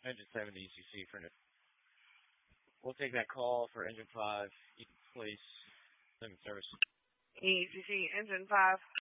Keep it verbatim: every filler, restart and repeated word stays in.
Engine seven to E C C for. We'll take that call for engine five. Please, limit service. E C C, engine five.